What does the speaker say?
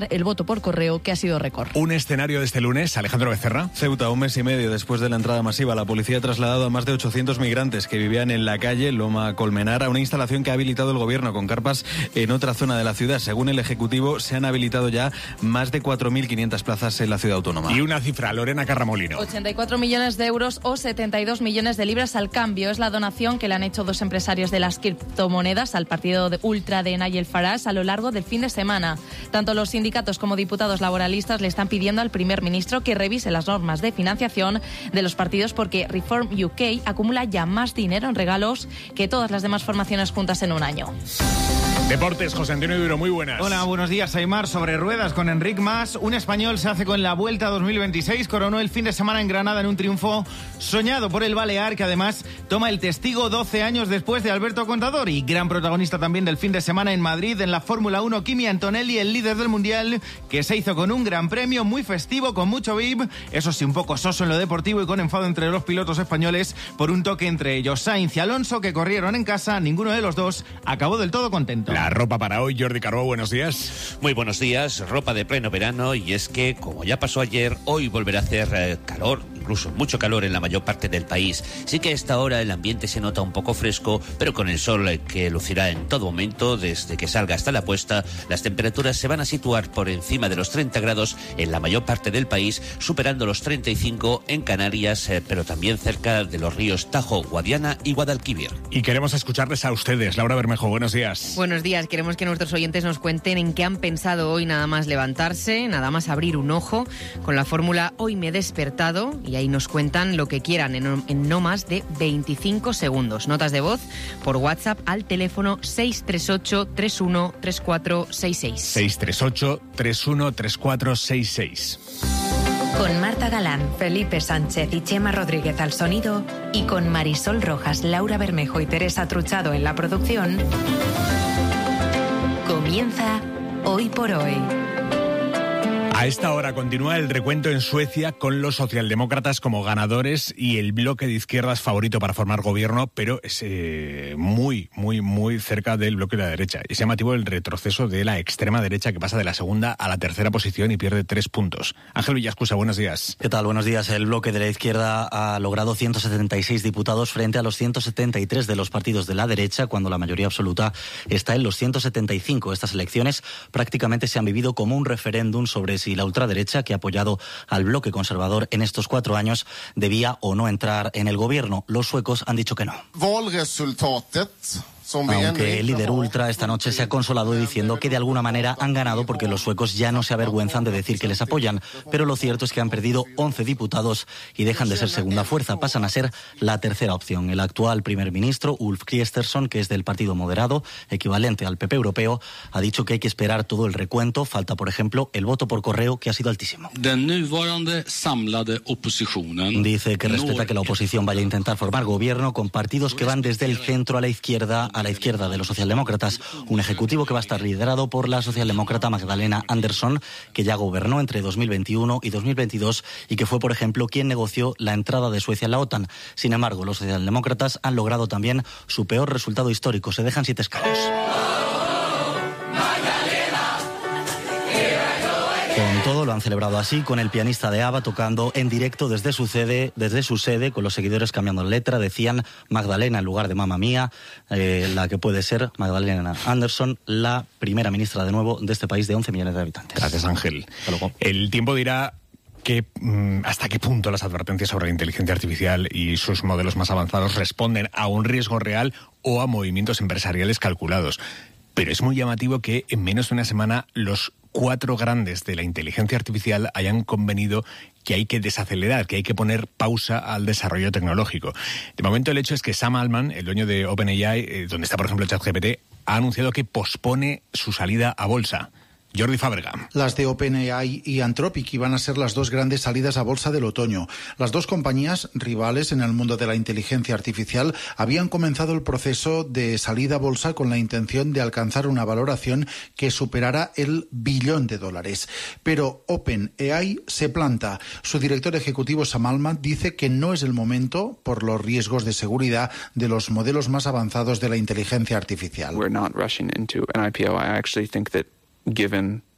el voto por correo, que ha sido récord. Un escenario de este lunes, Alejandro Becerra. Ceuta, un mes y medio después de la entrada masiva, la policía ha trasladado a más de 800 migrantes que vivían en la calle Loma Colmenar a una instalación que ha habilitado el gobierno con carpas en otra zona de la ciudad. Según el Ejecutivo, se han habilitado ya más de 4.500 plazas en la ciudad autónoma. Y una cifra, Lorena Carramolino. 84 millones de euros o 72 millones de libras al cambio. Es la donación que le han hecho dos empresarios de las criptomonedas al partido ultra de Nigel Farage a lo largo del fin de semana. Tanto los sindicatos como diputados laboralistas le están pidiendo al primer ministro que revise las normas de financiación de los partidos porque Reform UK acumula ya más dinero en regalos que todas las demás formaciones juntas en un año. Deportes, José Antonio Duro, muy buenas. Hola, buenos días, Aimar. Sobre ruedas con Enric Mas, un español se hace con la Vuelta 2026, coronó el fin de semana en Granada en un triunfo soñado por el balear, que además toma el testigo 12 años después de Alberto Contador, y gran protagonista también del fin de semana en Madrid en la Fórmula 1, Kimi Antonelli, el líder del Mundial, que se hizo con un gran premio muy festivo, con mucho VIP, eso sí, un poco soso en lo deportivo y con enfado entre los pilotos españoles por un toque entre ellos. Sainz y Alonso, que corrieron en casa, ninguno de los dos acabó del todo contento. La ropa para hoy, Jordi Carbó, buenos días. Muy buenos días, ropa de pleno verano, y es que, como ya pasó ayer, hoy volverá a hacer calor, incluso mucho calor en la mayor parte del país. Sí que a esta hora el ambiente se nota un poco fresco, pero con el sol que lucirá en todo momento, desde que salga hasta la puesta, las temperaturas se van a situar por encima de los 30 grados en la mayor parte del país, superando los 35 en Canarias, pero también cerca de los ríos Tajo, Guadiana y Guadalquivir. Y queremos escucharles a ustedes. Laura Bermejo, buenos días. Buenos días, queremos que nuestros oyentes nos cuenten en qué han pensado hoy nada más levantarse, nada más abrir un ojo, con la fórmula Hoy me he despertado, y ahí nos cuentan lo que quieran en no más de 25 segundos. Notas de voz por WhatsApp al teléfono 638 31 3466. 638 31 3466. Con Marta Galán, Felipe Sánchez y Chema Rodríguez al sonido, y con Marisol Rojas, Laura Bermejo y Teresa Truchado en la producción, comienza Hoy por Hoy. A esta hora continúa el recuento en Suecia con los socialdemócratas como ganadores y el bloque de izquierdas favorito para formar gobierno, pero es muy cerca del bloque de la derecha. Y se llamativo el retroceso de la extrema derecha, que pasa de la segunda a la tercera posición y pierde 3 puntos. Ángel Villascusa, buenos días. ¿Qué tal? Buenos días. El bloque de la izquierda ha logrado 176 diputados frente a los 173 de los partidos de la derecha, cuando la mayoría absoluta está en los 175. Estas elecciones prácticamente se han vivido como un referéndum sobre si la ultraderecha, que ha apoyado al bloque conservador en estos 4 años, debía o no entrar en el gobierno. Los suecos han dicho que no. Aunque el líder ultra esta noche se ha consolado diciendo que de alguna manera han ganado porque los suecos ya no se avergüenzan de decir que les apoyan, pero lo cierto es que han perdido 11 diputados y dejan de ser segunda fuerza, pasan a ser la tercera opción. El actual primer ministro, Ulf Kristersson, que es del Partido Moderado, equivalente al PP europeo, ha dicho que hay que esperar todo el recuento. Falta, por ejemplo, el voto por correo, que ha sido altísimo. Dice que respeta que la oposición vaya a intentar formar gobierno con partidos que van desde el centro a la izquierda de los socialdemócratas. Un ejecutivo que va a estar liderado por la socialdemócrata Magdalena Andersson, que ya gobernó entre 2021 y 2022 y que fue, por ejemplo, quien negoció la entrada de Suecia en la OTAN. Sin embargo, los socialdemócratas han logrado también su peor resultado histórico. Se dejan 7 escaños. Con todo lo han celebrado así, con el pianista de ABBA tocando en directo desde su sede, con los seguidores cambiando la letra. Decían Magdalena en lugar de Mamma Mía, la que puede ser Magdalena Andersson, la primera ministra de nuevo de este país de 11 millones de habitantes. Gracias, Ángel. Hasta luego. El tiempo dirá hasta qué punto las advertencias sobre la inteligencia artificial y sus modelos más avanzados responden a un riesgo real o a movimientos empresariales calculados. Pero es muy llamativo que en menos de una semana los 4 grandes de la inteligencia artificial hayan convenido que hay que desacelerar, que hay que poner pausa al desarrollo tecnológico. De momento el hecho es que Sam Altman, el dueño de OpenAI, donde está por ejemplo ChatGPT, ha anunciado que pospone su salida a bolsa. Jordi Fábrega. Las de OpenAI y Anthropic iban a ser las 2 grandes salidas a bolsa del otoño. Las 2 compañías rivales en el mundo de la inteligencia artificial habían comenzado el proceso de salida a bolsa con la intención de alcanzar una valoración que superara el $1 billón. Pero OpenAI se planta. Su director ejecutivo Sam Altman dice que no es el momento por los riesgos de seguridad de los modelos más avanzados de la inteligencia artificial. We're not rushing into an IPO. I actually think that given